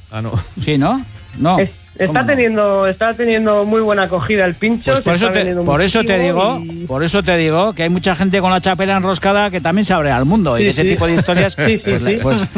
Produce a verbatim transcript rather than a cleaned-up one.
Ah, no. Sí, ¿no? No. Es- está no? teniendo está teniendo muy buena acogida el pincho. Pues por se eso, está te, vendiendo por eso te muchísimo digo, y- por eso te digo que hay mucha gente con la chapela enroscada que también se abre al mundo y Sí, ese sí. tipo de historias. Sí, sí, pues, sí. pues